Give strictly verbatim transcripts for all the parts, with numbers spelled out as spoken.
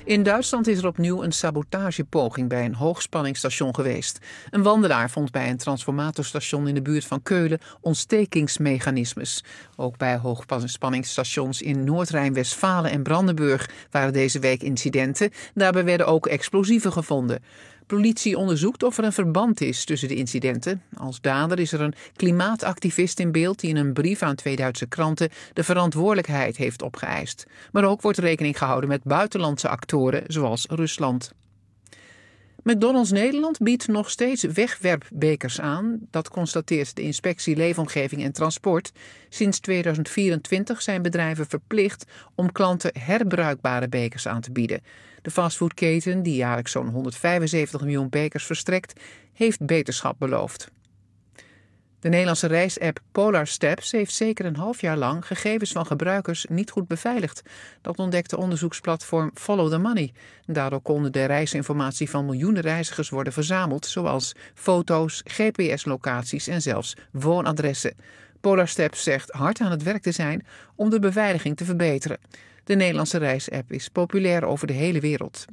In Duitsland is er opnieuw een sabotagepoging bij een hoogspanningsstation geweest. Een wandelaar vond bij een transformatorstation in de buurt van Keulen ontstekingsmechanismes. Ook bij hoogspanningsstations in Noord-Rijn-Westfalen en Brandenburg waren deze week incidenten. Daarbij werden ook explosieven gevonden. Politie onderzoekt of er een verband is tussen de incidenten. Als dader is er een klimaatactivist in beeld die in een brief aan twee Duitse kranten de verantwoordelijkheid heeft opgeëist. Maar ook wordt rekening gehouden met buitenlandse actoren zoals Rusland. McDonald's Nederland biedt nog steeds wegwerpbekers aan. Dat constateert de Inspectie Leefomgeving en Transport. Sinds tweeduizend vierentwintig zijn bedrijven verplicht om klanten herbruikbare bekers aan te bieden. De fastfoodketen, die jaarlijks zo'n honderdvijfenzeventig miljoen bekers verstrekt, heeft beterschap beloofd. De Nederlandse reisapp Polar Steps heeft zeker een half jaar lang gegevens van gebruikers niet goed beveiligd. Dat ontdekte onderzoeksplatform Follow the Money. Daardoor konden de reisinformatie van miljoenen reizigers worden verzameld, zoals foto's, G P S-locaties en zelfs woonadressen. Polar Steps zegt hard aan het werk te zijn om de beveiliging te verbeteren. De Nederlandse reisapp is populair over de hele wereld.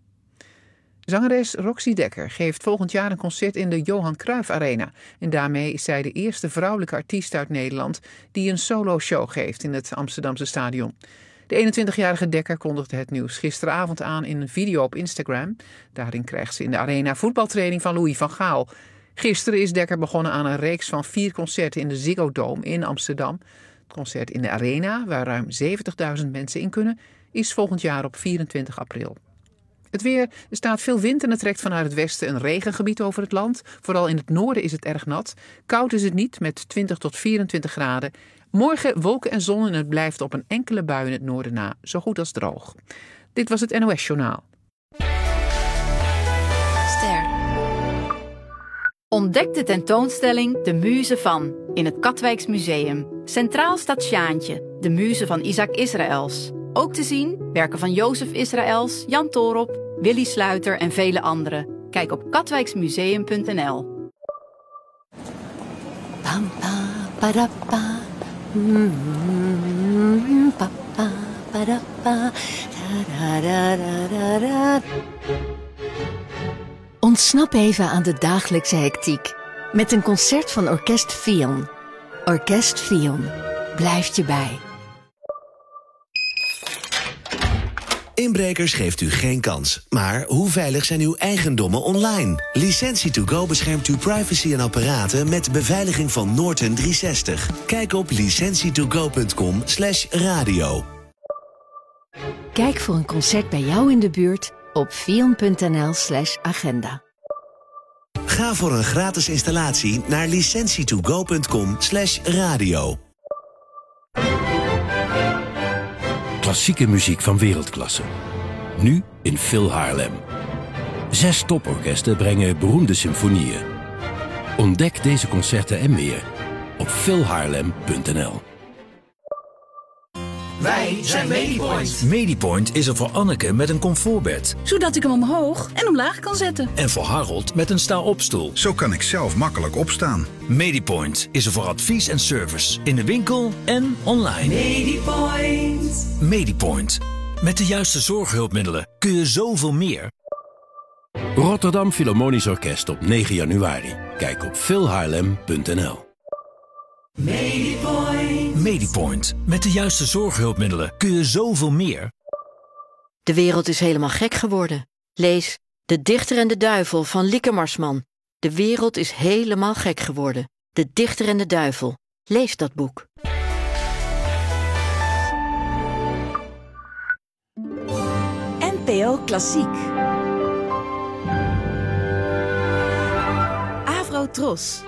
Zangeres Roxy Dekker geeft volgend jaar een concert in de Johan Cruijff Arena. En daarmee is zij de eerste vrouwelijke artiest uit Nederland die een solo-show geeft in het Amsterdamse stadion. De eenentwintigjarige Dekker kondigde het nieuws gisteravond aan in een video op Instagram. Daarin krijgt ze in de arena voetbaltraining van Louis van Gaal. Gisteren is Dekker begonnen aan een reeks van vier concerten in de Ziggo Dome in Amsterdam. Het concert in de arena, waar ruim zeventigduizend mensen in kunnen, is volgend jaar op vierentwintig april. Het weer, er staat veel wind en het trekt vanuit het westen een regengebied over het land. Vooral in het noorden is het erg nat. Koud is het niet met twintig tot vierentwintig graden. Morgen wolken en zon en het blijft op een enkele bui in het noorden na, zo goed als droog. Dit was het N O S-journaal. Ster. Ontdek de tentoonstelling De Muze van in het Katwijks Museum. Centraal staat Sjaantje, de muze van Isaac Israëls. Ook te zien werken van Jozef Israëls, Jan Toorop, Willy Sluiter en vele anderen. Kijk op katwijksmuseum punt n l. Pam, pa, para, pa. Mm, pa, pa, para, pa. Da, da, da, da, da. Ontsnap even aan de dagelijkse hectiek met een concert van Orkest Fion. Orkest Fion blijft je bij. Inbrekers geeft u geen kans. Maar hoe veilig zijn uw eigendommen online? Licentie to go beschermt uw privacy en apparaten met beveiliging van Norton driehonderdzestig. Kijk op licentie to go punt com slash radio. Kijk voor een concert bij jou in de buurt op fion punt n l slash agenda. Ga voor een gratis installatie naar licentie to go punt com slash radio. Klassieke muziek van wereldklasse. Nu in Phil Haarlem. Zes toporkesten brengen beroemde symfonieën. Ontdek deze concerten en meer op phil haarlem punt n l. Wij zijn Medipoint. Medipoint is er voor Anneke met een comfortbed. Zodat ik hem omhoog en omlaag kan zetten. En voor Harold met een sta-opstoel. Zo kan ik zelf makkelijk opstaan. Medipoint is er voor advies en service. In de winkel en online. Medipoint. Medipoint. Met de juiste zorghulpmiddelen kun je zoveel meer. Rotterdam Philharmonisch Orkest op negen januari. Kijk op phil haarlem punt n l. Medipoint. Medipoint. Met de juiste zorghulpmiddelen kun je zoveel meer. De wereld is helemaal gek geworden. Lees De Dichter en de Duivel van Lieke Marsman. De wereld is helemaal gek geworden. De Dichter en de Duivel. Lees dat boek. N P O Klassiek. Avro Tros.